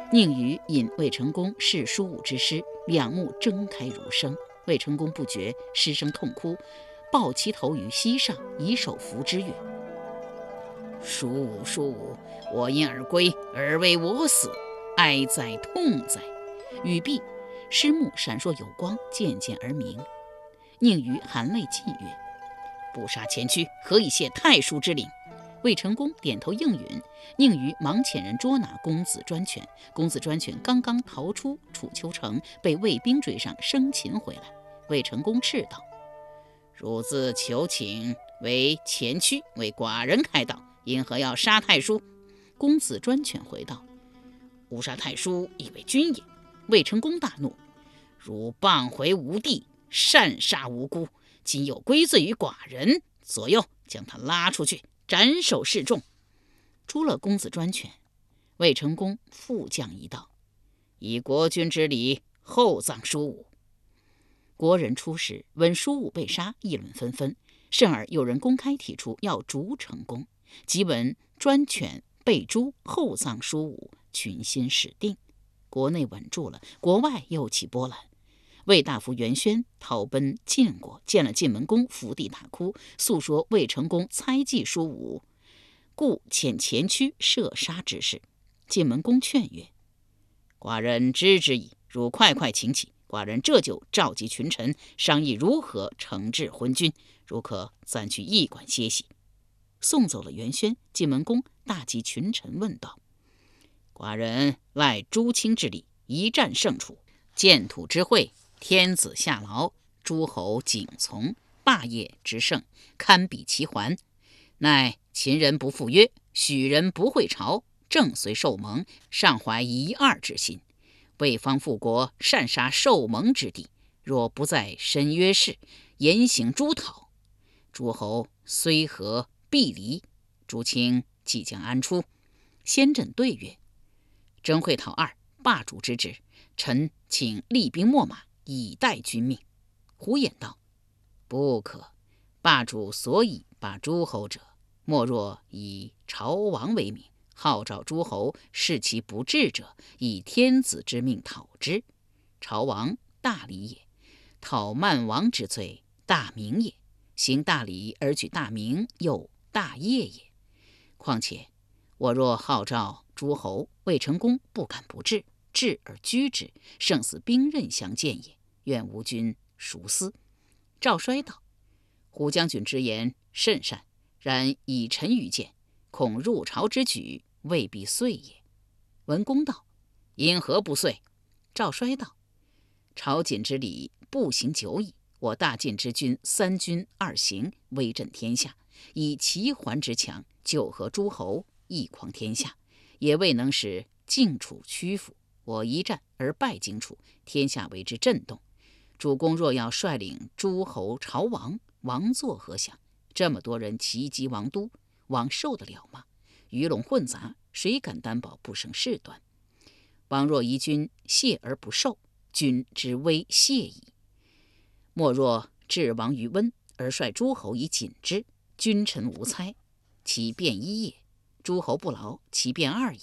宁于引魏成功视叔武之师，两目睁开如生。魏成功不觉，失声痛哭，抱其头于膝上，以手扶之曰：叔武，叔武，我因而归，而为我死，哀哉痛哉！语毕，师目闪烁有光，渐渐而明。宁于含泪泣曰：不杀前驱，何以谢太叔之令？魏成功点头应允。宁于忙遣人捉拿公子专权。公子专权刚刚逃出楚丘城，被魏兵追上，生擒回来。魏成功斥道：汝自求请为前驱，为寡人开道，因何要杀太叔？公子专权回道：吾杀太叔，以为君也。魏成功大怒：汝谤回吾地，擅杀无辜，今又归罪于寡人，左右将他拉出去，斩首示众。诛了公子专权。魏成功复降一道：以国君之礼，厚葬叔武。国人出使，闻叔武被杀，议论纷纷，甚而有人公开提出要逐成功。即闻专权被诛，厚葬叔武，群心始定。国内稳住了，国外又起波澜。魏大夫袁轩逃奔晋国，见了晋文公，伏地大哭，诉说魏成功猜忌叔武，故遣前驱射杀之事。晋文公劝曰：寡人知之矣，汝快快请起，寡人这就召集群臣，商议如何惩治昏君，汝可暂去驿馆歇息。送走了袁轩，晋文公大集群臣，问道：寡人赖诸卿之力，一战胜楚，建土之会，天子下劳，诸侯景从，霸业之盛，堪比齐桓。乃秦人不赴约，许人不会朝，正随受盟，尚怀一二之心。魏方复国，擅杀受盟之地，若不在申约事，严刑诛讨，诸侯虽和必离，诸卿即将安出？先轸对曰：征会讨二，霸主之职，臣请厉兵秣马，以待君命。胡衍道：不可，霸主所以霸诸侯者，莫若以朝王为名，号召诸侯，视其不治者，以天子之命讨之。朝王大礼也，讨慢王之罪，大名也。行大礼而举大名，又大业也。况且我若号召诸侯，魏成功不敢不治，治而居之，胜似兵刃相见也。愿吾君熟思。赵衰道：胡将军之言甚善，然以臣愚见，恐入朝之举未必遂也。文公道：因何不遂？赵衰道：朝觐之礼不行久矣，我大晋之君三军二行，威震天下，以齐桓之强，救和诸侯，一匡天下，也未能使晋楚屈服。我一战而败荆楚，天下为之震动。主公若要率领诸侯朝王，王作何想？这么多人齐击王都，王受得了吗？鱼龙混杂，谁敢担保不生事端？王若疑君谢而不受，君之威谢矣。莫若置王于温，而率诸侯以谨之，君臣无猜，其变一也；诸侯不劳，其变二也。